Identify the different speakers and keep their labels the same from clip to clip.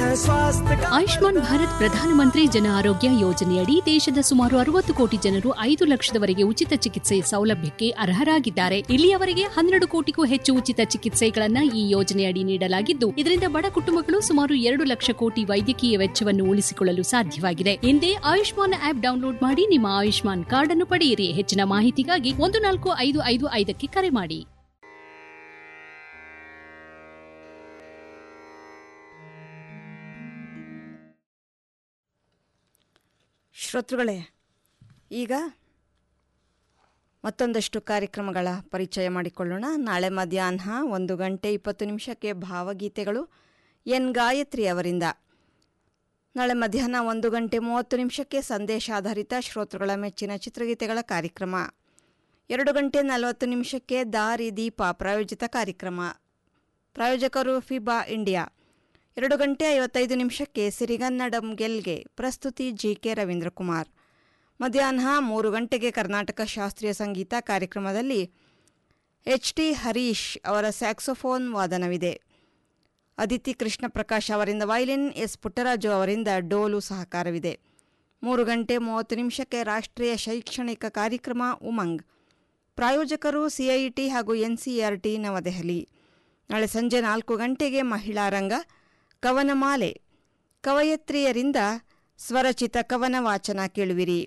Speaker 1: स्वास्थ्य का।
Speaker 2: ಆಯುಷ್ಮಾನ್ ಭಾರತ್ ಪ್ರಧಾನಮಂತ್ರಿ ಜನ ಆರೋಗ್ಯ ಯೋಜನೆಯಡಿ ದೇಶದ ಸುಮಾರು 60 ಕೋಟಿ ಜನರು 5 ಲಕ್ಷದವರೆಗೆ ಉಚಿತ ಚಿಕಿತ್ಸೆ ಸೌಲಭ್ಯಕ್ಕೆ ಅರ್ಹರಾಗಿದ್ದಾರೆ. ಇಲ್ಲಿಯವರೆಗೆ 12 ಕೋಟಿಗೂ ಹೆಚ್ಚು ಉಚಿತ ಚಿಕಿತ್ಸೆಗಳನ್ನು ಈ ಯೋಜನೆಯಡಿ ನೀಡಲಾಗಿದ್ದು, ಇದರಿಂದ ಬಡ ಕುಟುಂಬಗಳು ಸುಮಾರು 2 ಲಕ್ಷ ಕೋಟಿ ವೈದ್ಯಕೀಯ ವೆಚ್ಚವನ್ನು ಉಳಿಸಿಕೊಳ್ಳಲು ಸಾಧ್ಯವಾಗಿದೆ. ಹಿಂದೆ ಆಯುಷ್ಮಾನ್ ಆಪ್ ಡೌನ್ಲೋಡ್ ಮಾಡಿ ನಿಮ್ಮ ಆಯುಷ್ಮಾನ್ ಕಾರ್ಡ್ ಅನ್ನು ಪಡೆಯಿರಿ. ಹೆಚ್ಚಿನ ಮಾಹಿತಿಗಾಗಿ 14555ಕ್ಕೆ ಕರೆ ಮಾಡಿ.
Speaker 3: ಶ್ರೋತೃಗಳೇ, ಈಗ ಮತ್ತೊಂದಷ್ಟು ಕಾರ್ಯಕ್ರಮಗಳ ಪರಿಚಯ ಮಾಡಿಕೊಳ್ಳೋಣ. ನಾಳೆ ಮಧ್ಯಾಹ್ನ 1:20 ಭಾವಗೀತೆಗಳು ಎನ್ ಗಾಯತ್ರಿ ಅವರಿಂದ. ನಾಳೆ ಮಧ್ಯಾಹ್ನ 1:30 ಸಂದೇಶಾಧಾರಿತ ಶ್ರೋತೃಗಳ ಮೆಚ್ಚಿನ ಚಿತ್ರಗೀತೆಗಳ ಕಾರ್ಯಕ್ರಮ. 2:40 ದಾರಿ ದೀಪ ಪ್ರಾಯೋಜಿತ ಕಾರ್ಯಕ್ರಮ. ಪ್ರಾಯೋಜಕರು ಫಿಬಾ ಇಂಡಿಯಾ. 2:55 ಸಿರಿಗನ್ನಡಂ ಗೆಲ್ಗೆ. ಪ್ರಸ್ತುತಿ ಜಿಕೆ ರವೀಂದ್ರಕುಮಾರ್. ಮಧ್ಯಾಹ್ನ 3 ಕರ್ನಾಟಕ ಶಾಸ್ತ್ರೀಯ ಸಂಗೀತ ಕಾರ್ಯಕ್ರಮದಲ್ಲಿ HT ಹರೀಶ್ ಅವರ ಸ್ಯಾಕ್ಸೋಫೋನ್ ವಾದನವಿದೆ. ಅದಿತಿ ಕೃಷ್ಣ ಪ್ರಕಾಶ್ ಅವರಿಂದ ವೈಲಿನ್, ಎಸ್ ಪುಟ್ಟರಾಜು ಅವರಿಂದ ಡೋಲು ಸಹಕಾರವಿದೆ. 3:30 ರಾಷ್ಟ್ರೀಯ ಶೈಕ್ಷಣಿಕ ಕಾರ್ಯಕ್ರಮ ಉಮಂಗ್. ಪ್ರಾಯೋಜಕರು CIT ಹಾಗೂ NCERT ನವದೆಹಲಿ. ನಾಳೆ ಸಂಜೆ 4 ಮಹಿಳಾ ರಂಗ ಕವನಮಾಲೆ. ಕವಯತ್ರಿಯರಿಂದ ಸ್ವರಚಿತ ಕವನ ವಾಚನ ಕೇಳುವಿರಿ.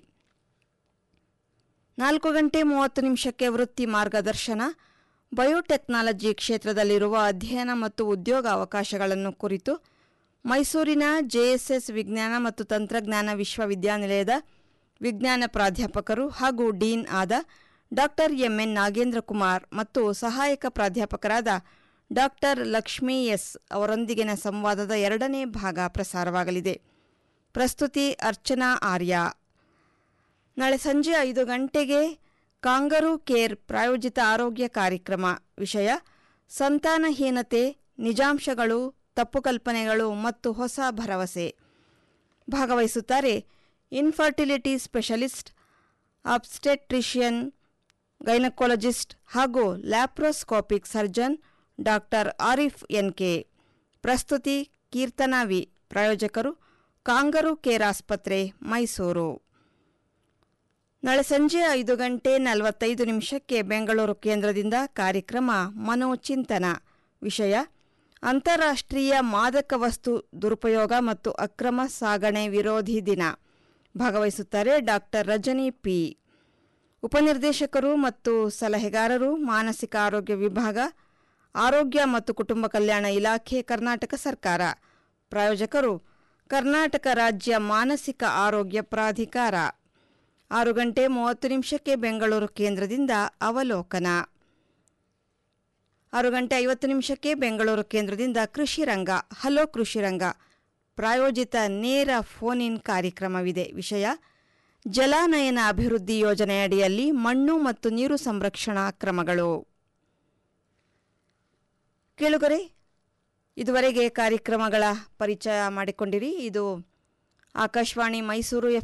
Speaker 3: 4:30 ವೃತ್ತಿ ಮಾರ್ಗದರ್ಶನ. ಬಯೋಟೆಕ್ನಾಲಜಿ ಕ್ಷೇತ್ರದಲ್ಲಿರುವ ಅಧ್ಯಯನ ಮತ್ತು ಉದ್ಯೋಗ ಅವಕಾಶಗಳನ್ನು ಕುರಿತು ಮೈಸೂರಿನ JSS ವಿಜ್ಞಾನ ಮತ್ತು ತಂತ್ರಜ್ಞಾನ ವಿಶ್ವವಿದ್ಯಾನಿಲಯದ ವಿಜ್ಞಾನ ಪ್ರಾಧ್ಯಾಪಕರು ಹಾಗೂ ಡೀನ್ ಆದ ಡಾ MN ನಾಗೇಂದ್ರ ಕುಮಾರ್ ಮತ್ತು ಸಹಾಯಕ ಪ್ರಾಧ್ಯಾಪಕರಾದ ಡಾ ಲಕ್ಷ್ಮೀ ಎಸ್ ಅವರೊಂದಿಗಿನ ಸಂವಾದದ 2ನೇ ಭಾಗ ಪ್ರಸಾರವಾಗಲಿದೆ. ಪ್ರಸ್ತುತಿ ಅರ್ಚನಾ ಆರ್ಯ. ನಾಳೆ ಸಂಜೆ 5 ಕಾಂಗರೂ ಕೇರ್ ಪ್ರಾಯೋಜಿತ ಆರೋಗ್ಯ ಕಾರ್ಯಕ್ರಮ. ವಿಷಯ ಸಂತಾನಹೀನತೆ, ನಿಜಾಂಶಗಳು, ತಪ್ಪು ಕಲ್ಪನೆಗಳು ಮತ್ತು ಹೊಸ ಭರವಸೆ. ಭಾಗವಹಿಸುತ್ತಾರೆ ಇನ್ಫರ್ಟಿಲಿಟಿ ಸ್ಪೆಷಲಿಸ್ಟ್, ಅಬ್ಸ್ಟೆಟ್ರಿಷಿಯನ್, ಗೈನಕಾಲಜಿಸ್ಟ್ ಹಾಗೂ ಲ್ಯಾಪ್ರೋಸ್ಕೋಪಿಕ್ ಸರ್ಜನ್ ಡಾ ಆರಿಫ್ NK. ಪ್ರಸ್ತುತಿ ಕೀರ್ತನಾ ವಿ. ಪ್ರಾಯೋಜಕರು ಕಾಂಗರೂ ಕೇರ್ ಆಸ್ಪತ್ರೆ, ಮೈಸೂರು. ನಾಳೆ ಸಂಜೆ 5:45 ಬೆಂಗಳೂರು ಕೇಂದ್ರದಿಂದ ಕಾರ್ಯಕ್ರಮ ಮನೋಚಿಂತನ. ವಿಷಯ ಅಂತಾರಾಷ್ಟ್ರೀಯ ಮಾದಕ ವಸ್ತು ದುರುಪಯೋಗ ಮತ್ತು ಅಕ್ರಮ ಸಾಗಣೆ ವಿರೋಧಿ ದಿನ. ಭಾಗವಹಿಸುತ್ತಾರೆ ಡಾ ರಜನಿ ಪಿ. ಉಪನಿರ್ದೇಶಕರು ಮತ್ತು ಸಲಹೆಗಾರರು, ಮಾನಸಿಕ ಆರೋಗ್ಯ ವಿಭಾಗ, ಆರೋಗ್ಯ ಮತ್ತು ಕುಟುಂಬ ಕಲ್ಯಾಣ ಇಲಾಖೆ, ಕರ್ನಾಟಕ ಸರ್ಕಾರ. ಪ್ರಾಯೋಜಕರು ಕರ್ನಾಟಕ ರಾಜ್ಯ ಮಾನಸಿಕ ಆರೋಗ್ಯ ಪ್ರಾಧಿಕಾರ. 6:30 ಬೆಂಗಳೂರು ಕೇಂದ್ರದಿಂದ ಅವಲೋಕನ. 6:50 ಬೆಂಗಳೂರು ಕೇಂದ್ರದಿಂದ ಕೃಷಿ ರಂಗ. ಹಲೋ ಕೃಷಿ ರಂಗ ಪ್ರಾಯೋಜಿತ ನೇರ ಫೋನ್ ಇನ್ ಕಾರ್ಯಕ್ರಮವಿದೆ. ವಿಷಯ ಜಲಾನಯನ ಅಭಿವೃದ್ಧಿ ಯೋಜನೆಯಡಿಯಲ್ಲಿ ಮಣ್ಣು ಮತ್ತು ನೀರು ಸಂರಕ್ಷಣಾ ಕ್ರಮಗಳು. ಕೇಳುಗರೆ, ಇದುವರೆಗೆ ಕಾರ್ಯಕ್ರಮಗಳ ಪರಿಚಯ ಮಾಡಿಕೊಂಡಿರಿ. ಇದು ಆಕಾಶವಾಣಿ ಮೈಸೂರು